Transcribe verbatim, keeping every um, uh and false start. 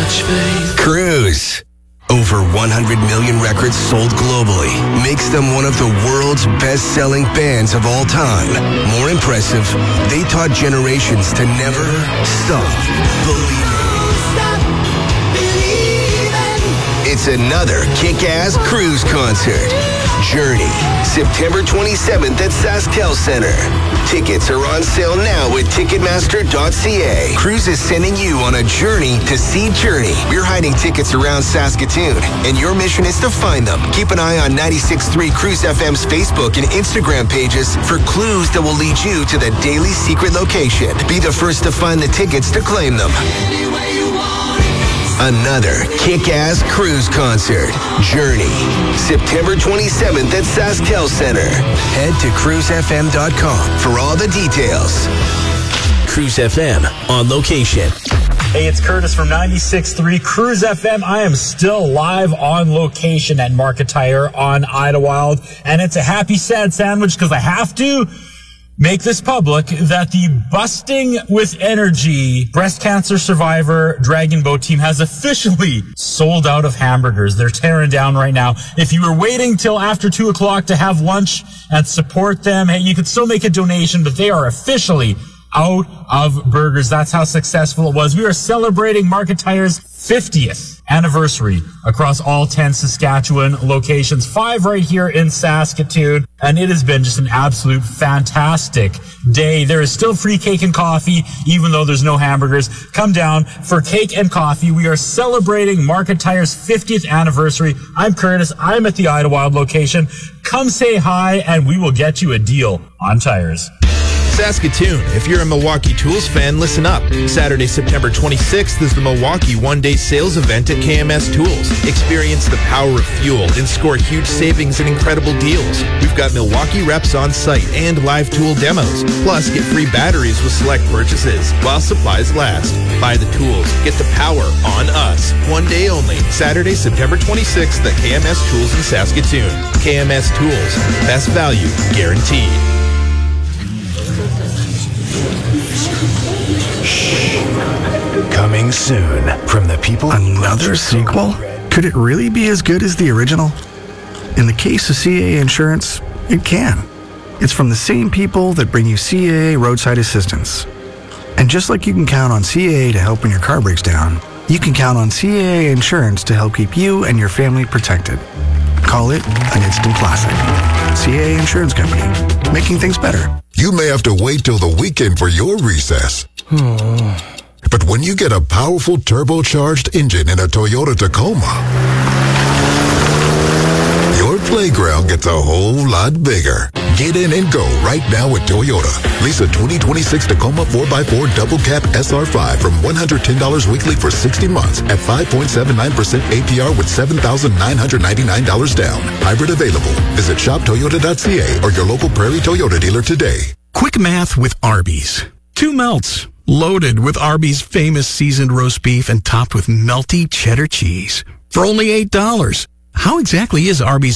much faith. Cruise. Over one hundred million records sold globally makes them one of the world's best-selling bands of all time. More impressive, they taught generations to never stop believing. It's another kick-ass Cruise concert. Journey, September twenty-seventh at SaskTel Center. Tickets are on sale now at Ticketmaster dot c a. Cruise is sending you on a journey to see Journey. We're hiding tickets around Saskatoon, and your mission is to find them. Keep an eye on ninety-six point three Cruise F M's Facebook and Instagram pages for clues that will lead you to the daily secret location. Be the first to find the tickets to claim them. Another kick-ass Cruise concert. Journey, September twenty-seventh at SaskTel Center. Head to cruise f m dot com for all the details. Cruise F M on location. Hey, it's Curtis from ninety-six point three Cruise F M. I am still live on location at Market Tire on Idlewild, and it's a happy, sad sandwich because I have to make this public that the Busting with Energy breast cancer survivor Dragon Boat team has officially sold out of hamburgers. They're tearing down right now. If you were waiting till after two o'clock to have lunch and support them, hey, you could still make a donation, but they are officially out of burgers. That's how successful it was. We are celebrating Market Tire's fiftieth anniversary across all ten Saskatchewan locations, five right here in Saskatoon, and it has been just an absolute fantastic day. There is still free cake and coffee, even though there's no hamburgers. Come down for cake and coffee. We are celebrating Market Tire's fiftieth anniversary. I'm Curtis. I'm at the Idlewild location. Come say hi, and we will get you a deal on tires. Saskatoon, if you're a Milwaukee Tools fan, listen up. Saturday, September twenty-sixth is the Milwaukee one-day sales event at K M S Tools. Experience the power of fuel and score huge savings and incredible deals. We've got Milwaukee reps on site and live tool demos. Plus, get free batteries with select purchases while supplies last. Buy the tools. Get the power on us. One day only. Saturday, September twenty-sixth at K M S Tools in Saskatoon. K M S Tools. Best value guaranteed. Coming soon from the people. Another sequel? Could it really be as good as the original? In the case of C A A Insurance, it can. It's from the same people that bring you C A A Roadside Assistance. And just like you can count on C A A to help when your car breaks down, you can count on C A A Insurance to help keep you and your family protected. Call it an instant classic. C A A Insurance Company, making things better. You may have to wait till the weekend for your recess. But when you get a powerful turbocharged engine in a Toyota Tacoma, your playground gets a whole lot bigger. Get in and go right now at Toyota. Lease a twenty twenty-six Tacoma four by four Double Cab S R five from one hundred ten dollars weekly for sixty months at five point seven nine percent A P R with seven thousand nine hundred ninety-nine dollars down. Hybrid available. Visit shop toyota dot c a or your local Prairie Toyota dealer today. Quick math with Arby's. Two melts, loaded with Arby's famous seasoned roast beef and topped with melty cheddar cheese for only eight dollars. How exactly is Arby's